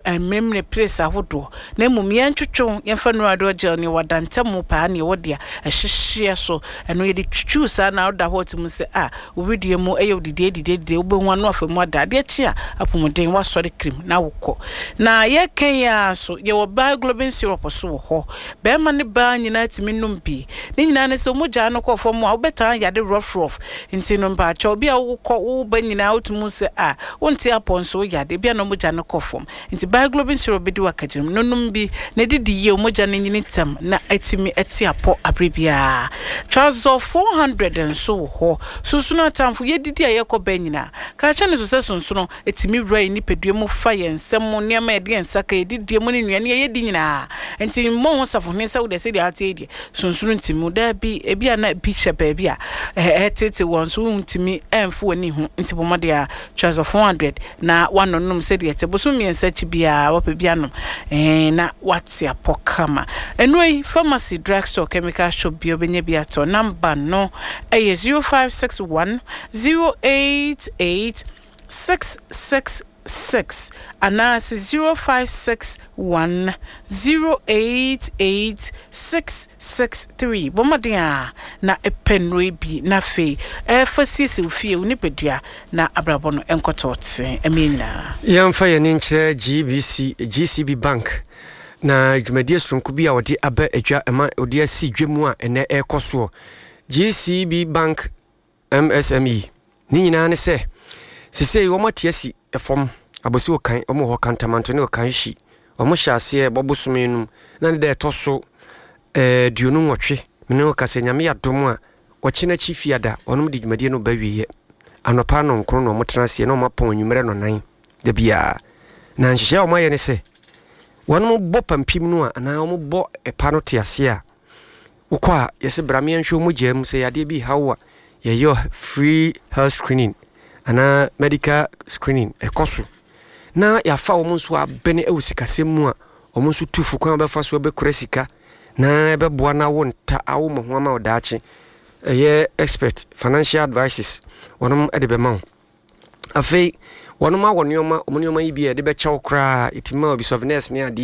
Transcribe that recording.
memne place ahodo na mumia ntwetwe yemfa no ado gel ne wadantamu pa ne wodia ehyehyɛ so eno ye de twitwu sa na oda hot mu se obedua mu eyo dide obehu anu afamu ada de chi a apomuden wasɔre cream na wokɔ na ye kan ya so ye wo bioglobin syrup so ho be ma ne ba nyina timi num bi ne nyina ne se mogya no kɔ fam a obeta ya de rough nti no mba cha obi a wokɔ wo ba nyina otumu se wonte aponso ya de bia no mogya no kɔ fam nti bioglobin syrup bi di wakagim no num bi ne didi ye mogya ne nyini tam na etimi eti apo abrebia trouser 400 and so ho sunsuno atamfo ye didi a ye kɔ ba nyina ka cha ne so se sunsuno etimi wura ni pedua mu fa ye nsem ne ma ye de nsaka ye didi mu ne nuane ye di nyina nti mo ho safo ne se wo de se de ate edi sunsuno ntimi da bi ebi ana bi hye ba bi a tete won so ntimi emfo ani hu nti bomade a trouser 400 na wanonum se de ete boso miensa chi bia wa pe bia no na what's ya pokama enoi pharmacy drugstore chemical shop bi obenya bia to number no 0561 088 666 anas 0561 088 663 bomadia na epenroi bi na fe fasisi ufie unipedua na abrabono enkotote emina yamfa ye nkyere GCB Bank na dwumadie sonko bi a wode aba adwa ema odi asi dwemu a ene ekoso GCB Bank MSME ni nyina ne se sese wo matiasi efom abosi okan omo ho kantamanto ne okan hyi omo hyase bobosome num na ne de toso duonu nwotwe mene okase nyame yadom a okina chifiada onom de dwumadie no bawiye anopa no nkro no motenase no mapon nwumere no nan da bia na nhye omo ye ne se wonom bo pampim no a na omo bo epa no tiase a ukwa yese brame nhwe omo gem se yade bi hawa ye yo free health screening ana medical screening ekoso na yafa omonso abene ewosikasem a omonso tufu kwan befa so be kurasika na beboa na wonta awo mo ho ama odaache expert financial advices wonom ede be ma afei wonom awonioma omonioma yi bi ede be chaw kra itima obi sovenes ne ade